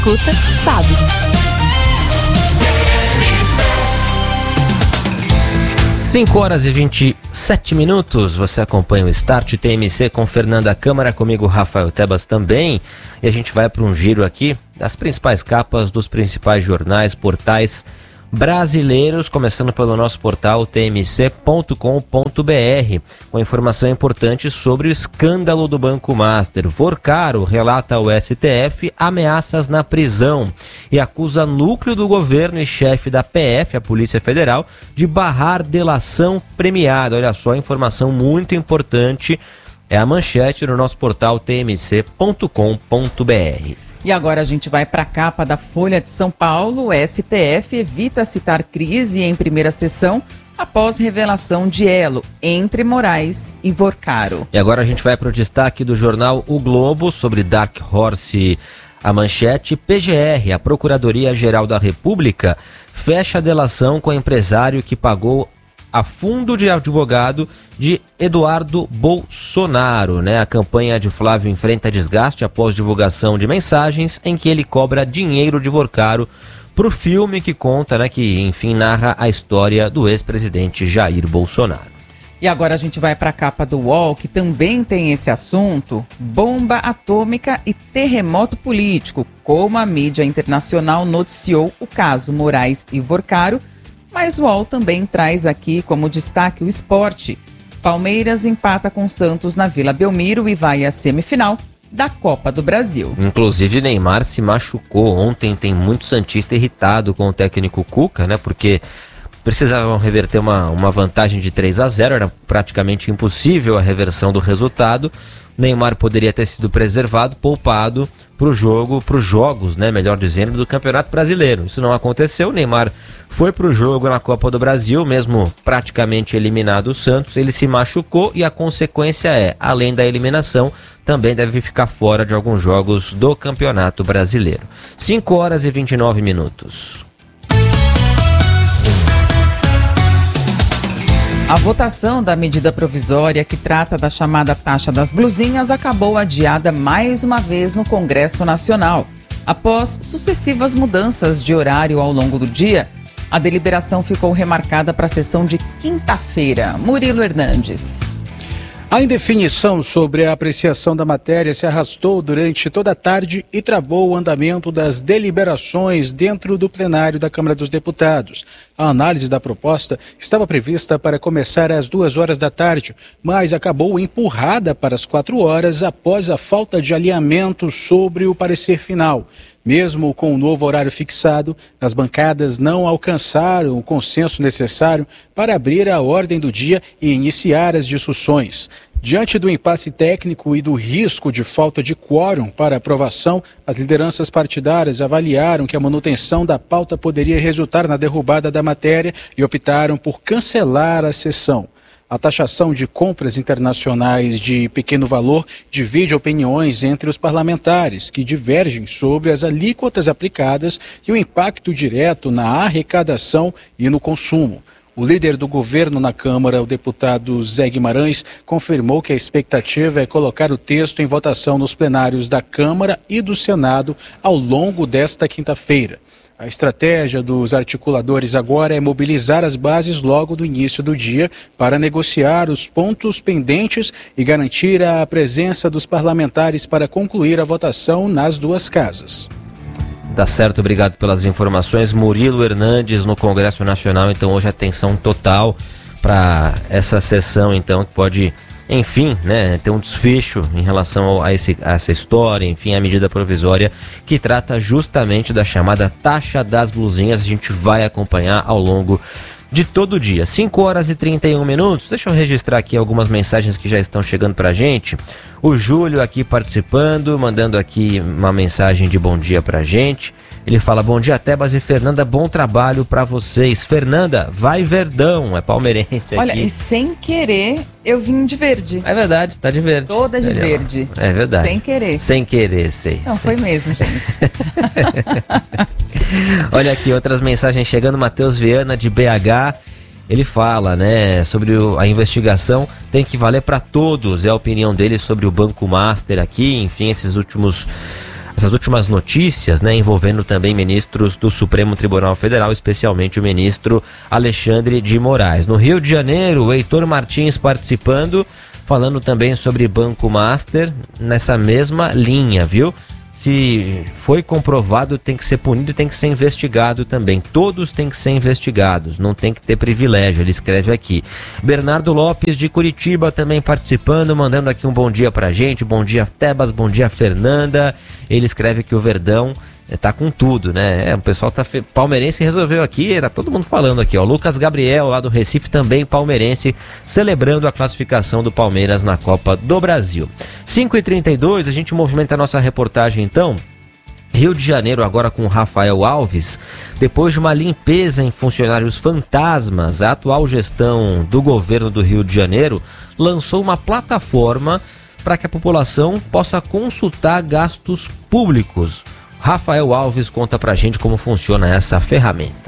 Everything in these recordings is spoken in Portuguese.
Escuta, sabe. Cinco horas e 27 minutos, você acompanha o Start TMC com Fernanda Câmara, comigo Rafael Tebas também, e a gente vai para um giro aqui das principais capas dos principais jornais, portais brasileiros, começando pelo nosso portal tmc.com.br, com informação importante sobre o escândalo do Banco Master. Vorcaro relata ao STF ameaças na prisão e acusa núcleo do governo e chefe da PF, a Polícia Federal, de barrar delação premiada. Olha só, informação muito importante, é a manchete no nosso portal tmc.com.br. E agora a gente vai para a capa da Folha de São Paulo. O STF evita citar crise em primeira sessão após revelação de elo entre Moraes e Vorcaro. E agora a gente vai para o destaque do jornal O Globo sobre Dark Horse. A manchete: PGR, a Procuradoria-Geral da República, fecha a delação com o empresário que pagou a fundo de advogado de Eduardo Bolsonaro, né? A campanha de Flávio enfrenta desgaste após divulgação de mensagens em que ele cobra dinheiro de Vorcaro para o filme que conta, né, que enfim narra a história do ex-presidente Jair Bolsonaro. E agora a gente vai para a capa do UOL, que também tem esse assunto: bomba atômica e terremoto político, como a mídia internacional noticiou o caso Moraes e Vorcaro. Mas o UOL também traz aqui como destaque o esporte. Palmeiras empata com Santos na Vila Belmiro e vai à semifinal da Copa do Brasil. Inclusive Neymar se machucou ontem, tem muito santista irritado com o técnico Cuca, né? Porque precisavam reverter uma vantagem de 3-0, era praticamente impossível a reversão do resultado. Neymar poderia ter sido preservado, poupado para os jogos, né, melhor dizendo, do Campeonato Brasileiro. Isso não aconteceu. Neymar foi para o jogo na Copa do Brasil, mesmo praticamente eliminado o Santos. Ele se machucou e a consequência é, além da eliminação, também deve ficar fora de alguns jogos do Campeonato Brasileiro. 5 horas e 29 minutos. A votação da medida provisória que trata da chamada taxa das blusinhas acabou adiada mais uma vez no Congresso Nacional. Após sucessivas mudanças de horário ao longo do dia, a deliberação ficou remarcada para a sessão de quinta-feira. Murilo Hernandes. A indefinição sobre a apreciação da matéria se arrastou durante toda a tarde e travou o andamento das deliberações dentro do plenário da Câmara dos Deputados. A análise da proposta estava prevista para começar às 2 da tarde, mas acabou empurrada para as 4 após a falta de alinhamento sobre o parecer final. Mesmo com o novo horário fixado, as bancadas não alcançaram o consenso necessário para abrir a ordem do dia e iniciar as discussões. Diante do impasse técnico e do risco de falta de quórum para aprovação, as lideranças partidárias avaliaram que a manutenção da pauta poderia resultar na derrubada da matéria e optaram por cancelar a sessão. A taxação de compras internacionais de pequeno valor divide opiniões entre os parlamentares, que divergem sobre as alíquotas aplicadas e o impacto direto na arrecadação e no consumo. O líder do governo na Câmara, o deputado Zé Guimarães, confirmou que a expectativa é colocar o texto em votação nos plenários da Câmara e do Senado ao longo desta quinta-feira. A estratégia dos articuladores agora é mobilizar as bases logo do início do dia para negociar os pontos pendentes e garantir a presença dos parlamentares para concluir a votação nas duas casas. Tá certo, obrigado pelas informações. Murilo Hernandes no Congresso Nacional. Então hoje atenção total para essa sessão, então, que pode, enfim, né, ter um desfecho em relação a essa história, enfim, a medida provisória que trata justamente da chamada taxa das blusinhas. A gente vai acompanhar ao longo de todo o dia. 5 horas e 31 minutos. Deixa eu registrar aqui algumas mensagens que já estão chegando pra gente. O Júlio aqui participando, mandando aqui uma mensagem de bom dia pra gente. Ele fala: bom dia, Tebas e Fernanda, bom trabalho pra vocês. Fernanda, vai Verdão, é palmeirense aqui. Olha, e sem querer, eu vim de verde. É verdade, tá de verde. Toda de verde. É verdade. Sem querer. Sem querer, sei. Não, foi mesmo, gente. Olha aqui, outras mensagens chegando. Matheus Viana, de BH. Ele fala, né, sobre a investigação tem que valer para todos. É a opinião dele sobre o Banco Master aqui. Enfim, essas essas últimas notícias, né, envolvendo também ministros do Supremo Tribunal Federal, especialmente o ministro Alexandre de Moraes. No Rio de Janeiro, o Heitor Martins participando, falando também sobre Banco Master, nessa mesma linha, viu? Se foi comprovado, tem que ser punido e tem que ser investigado também. Todos têm que ser investigados, não tem que ter privilégio, ele escreve aqui. Bernardo Lopes de Curitiba também participando, mandando aqui um bom dia pra gente. Bom dia, Tebas, bom dia, Fernanda. Ele escreve que o Verdão tá com tudo, né? O pessoal palmeirense resolveu aqui, tá todo mundo falando aqui, ó. Lucas Gabriel, lá do Recife, também palmeirense, celebrando a classificação do Palmeiras na Copa do Brasil. 5h32, a gente movimenta a nossa reportagem então. Rio de Janeiro agora com Rafael Alves. Depois de uma limpeza em funcionários fantasmas, a atual gestão do governo do Rio de Janeiro lançou uma plataforma para que a população possa consultar gastos públicos. Rafael Alves conta pra gente como funciona essa ferramenta.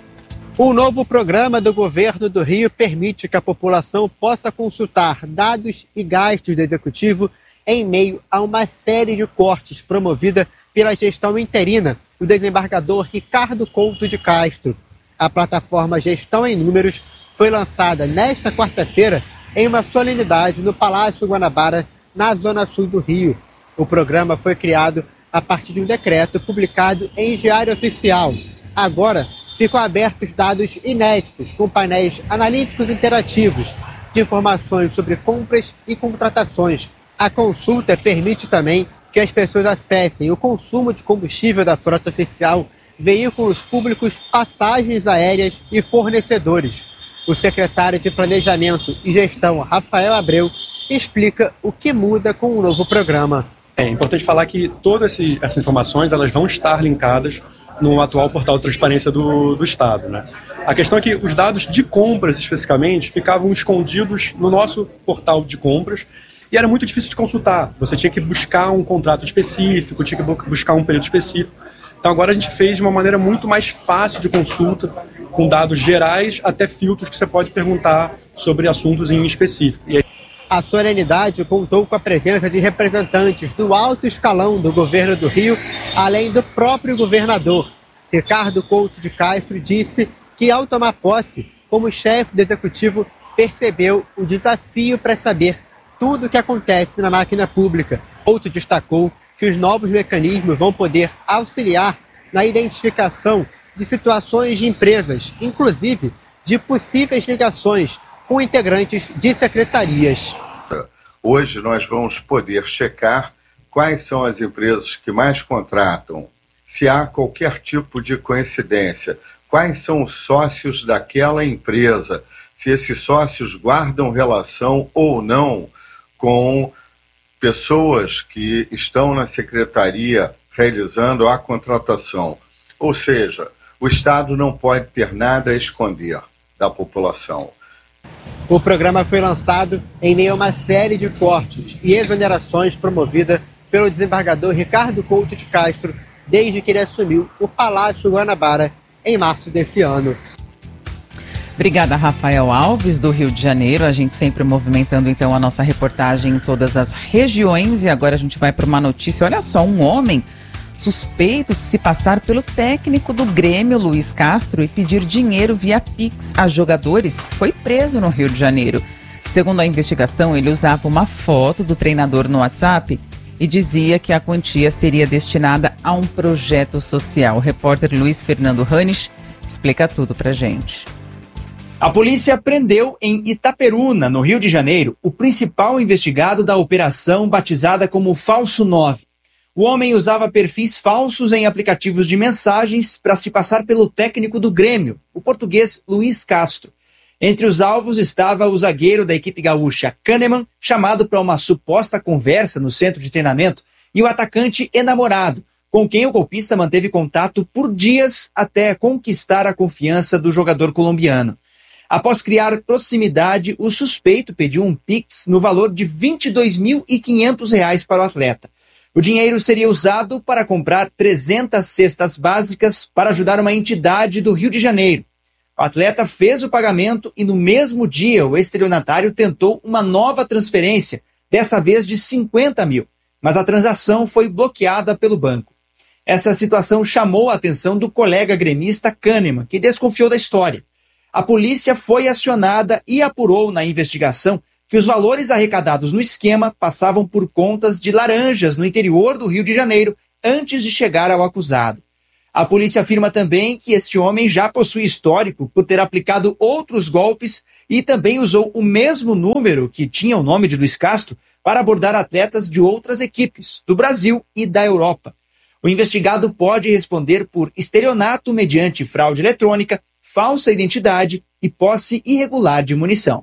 O novo programa do governo do Rio permite que a população possa consultar dados e gastos do executivo em meio a uma série de cortes promovida pela gestão interina do desembargador Ricardo Couto de Castro. A plataforma Gestão em Números foi lançada nesta quarta-feira em uma solenidade no Palácio Guanabara, na zona sul do Rio. O programa foi criado a partir de um decreto publicado em Diário Oficial. Agora, ficam abertos dados inéditos, com painéis analíticos interativos de informações sobre compras e contratações. A consulta permite também que as pessoas acessem o consumo de combustível da frota oficial, veículos públicos, passagens aéreas e fornecedores. O secretário de Planejamento e Gestão, Rafael Abreu, explica o que muda com o novo programa. É importante falar que todas essas informações elas vão estar linkadas no atual portal de transparência do Estado, né? A questão é que os dados de compras, especificamente, ficavam escondidos no nosso portal de compras e era muito difícil de consultar. Você tinha que buscar um contrato específico, tinha que buscar um período específico. Então agora a gente fez de uma maneira muito mais fácil de consulta, com dados gerais até filtros que você pode perguntar sobre assuntos em específico. A solenidade contou com a presença de representantes do alto escalão do governo do Rio, além do próprio governador. Ricardo Couto de Castro disse que, ao tomar posse, como chefe do executivo, percebeu o desafio para saber tudo o que acontece na máquina pública. Couto destacou que os novos mecanismos vão poder auxiliar na identificação de situações de empresas, inclusive de possíveis ligações com integrantes de secretarias. Hoje nós vamos poder checar quais são as empresas que mais contratam, se há qualquer tipo de coincidência, quais são os sócios daquela empresa, se esses sócios guardam relação ou não com pessoas que estão na secretaria realizando a contratação. Ou seja, o Estado não pode ter nada a esconder da população. O programa foi lançado em meio a uma série de cortes e exonerações promovida pelo desembargador Ricardo Couto de Castro desde que ele assumiu o Palácio Guanabara em março desse ano. Obrigada, Rafael Alves, do Rio de Janeiro. A gente sempre movimentando, então, a nossa reportagem em todas as regiões. E agora a gente vai para uma notícia. Olha só, um homem suspeito de se passar pelo técnico do Grêmio, Luiz Castro, e pedir dinheiro via Pix a jogadores, foi preso no Rio de Janeiro. Segundo a investigação, ele usava uma foto do treinador no WhatsApp e dizia que a quantia seria destinada a um projeto social. O repórter Luiz Fernando Ranisch explica tudo pra gente. A polícia prendeu em Itaperuna, no Rio de Janeiro, o principal investigado da operação batizada como Falso 9. O homem usava perfis falsos em aplicativos de mensagens para se passar pelo técnico do Grêmio, o português Luiz Castro. Entre os alvos estava o zagueiro da equipe gaúcha Kahneman, chamado para uma suposta conversa no centro de treinamento, e o atacante Enamorado, com quem o golpista manteve contato por dias até conquistar a confiança do jogador colombiano. Após criar proximidade, o suspeito pediu um Pix no valor de R$ 22.500 para o atleta. O dinheiro seria usado para comprar 300 cestas básicas para ajudar uma entidade do Rio de Janeiro. O atleta fez o pagamento e no mesmo dia o estelionatário tentou uma nova transferência, dessa vez de 50 mil. mas a transação foi bloqueada pelo banco. Essa situação chamou a atenção do colega gremista Kahneman, que desconfiou da história. A polícia foi acionada e apurou na investigação que os valores arrecadados no esquema passavam por contas de laranjas no interior do Rio de Janeiro antes de chegar ao acusado. A polícia afirma também que este homem já possui histórico por ter aplicado outros golpes e também usou o mesmo número que tinha o nome de Luiz Castro para abordar atletas de outras equipes, do Brasil e da Europa. O investigado pode responder por estelionato mediante fraude eletrônica, falsa identidade e posse irregular de munição.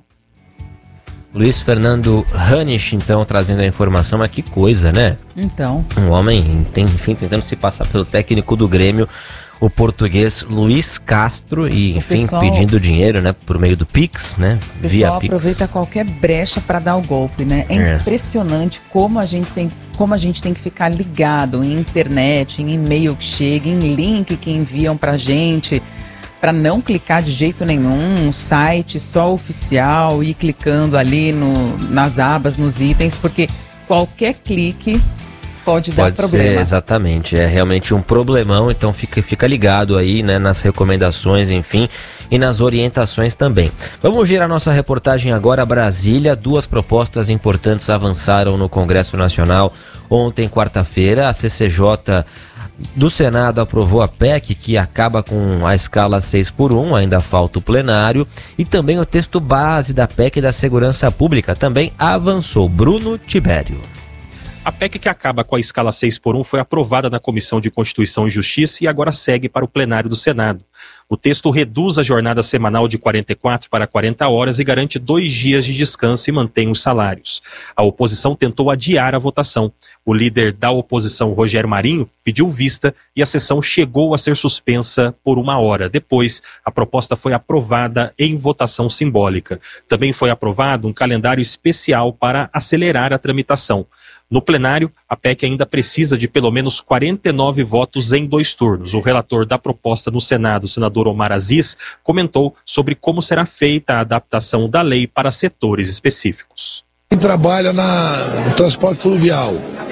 Luiz Fernando Hanisch, então, trazendo a informação, mas que coisa, né? Então. Um homem, enfim, tentando se passar pelo técnico do Grêmio, o português Luiz Castro, e, enfim, pedindo dinheiro, né, por meio do Pix, né? O pessoal aproveita qualquer brecha para dar o golpe, né? É impressionante como a gente tem que ficar ligado em internet, em e-mail que chega, em link que enviam pra gente, para não clicar de jeito nenhum, um site só oficial, e clicando ali nas abas, nos itens, porque qualquer clique pode dar problema. Ser, exatamente, é realmente um problemão, então fica ligado aí, né, nas recomendações, enfim, e nas orientações também. Vamos girar nossa reportagem agora a Brasília. 2 propostas importantes avançaram no Congresso Nacional ontem, quarta-feira. A CCJ do Senado aprovou a PEC, que acaba com a escala 6x1, ainda falta o plenário, e também o texto base da PEC da Segurança Pública também avançou. Bruno Tibério. A PEC que acaba com a escala 6x1 foi aprovada na Comissão de Constituição e Justiça e agora segue para o plenário do Senado. O texto reduz a jornada semanal de 44 para 40 horas e garante 2 dias de descanso e mantém os salários. A oposição tentou adiar a votação. O líder da oposição, Rogério Marinho, pediu vista e a sessão chegou a ser suspensa por 1 hora. Depois, a proposta foi aprovada em votação simbólica. Também foi aprovado um calendário especial para acelerar a tramitação. No plenário, a PEC ainda precisa de pelo menos 49 votos em 2 turnos. O relator da proposta no Senado, o senador Omar Aziz, comentou sobre como será feita a adaptação da lei para setores específicos. Quem trabalha no transporte fluvial,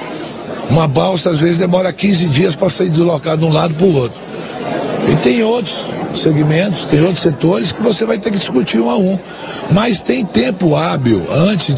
uma balsa às vezes demora 15 dias para ser deslocada de um lado para o outro. E tem outros segmentos, tem outros setores que você vai ter que discutir um a um. Mas tem tempo hábil antes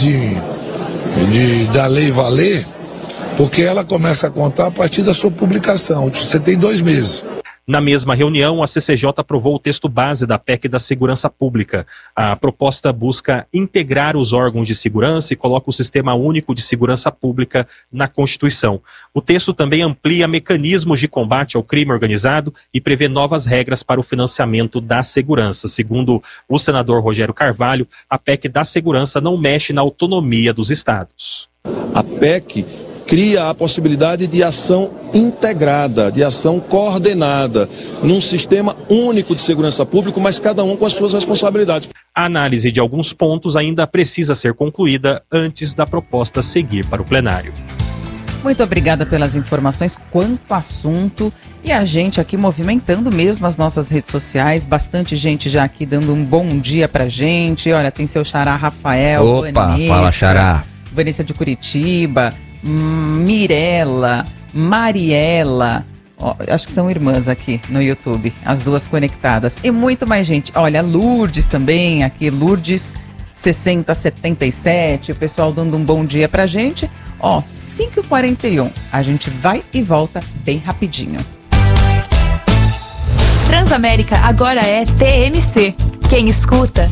da lei valer, porque ela começa a contar a partir da sua publicação. Você tem 2 meses. Na mesma reunião, a CCJ aprovou o texto base da PEC da Segurança Pública. A proposta busca integrar os órgãos de segurança e coloca o Sistema Único de Segurança Pública na Constituição. O texto também amplia mecanismos de combate ao crime organizado e prevê novas regras para o financiamento da segurança. Segundo o senador Rogério Carvalho, a PEC da Segurança não mexe na autonomia dos estados. A PEC cria a possibilidade de ação integrada, de ação coordenada, num sistema único de segurança pública, mas cada um com as suas responsabilidades. A análise de alguns pontos ainda precisa ser concluída antes da proposta seguir para o plenário. Muito obrigada pelas informações, quanto assunto, e a gente aqui movimentando mesmo as nossas redes sociais, bastante gente já aqui dando um bom dia pra gente. Olha, tem seu xará Rafael, opa, Vanessa, fala xará. Vanessa de Curitiba, Mirella, Mariela, acho que são irmãs aqui no YouTube, as 2 conectadas, e muito mais gente. Olha, Lourdes também aqui, Lourdes 6077, o pessoal dando um bom dia pra gente. 5h41, a gente vai e volta bem rapidinho. Transamérica agora é TMC. Quem escuta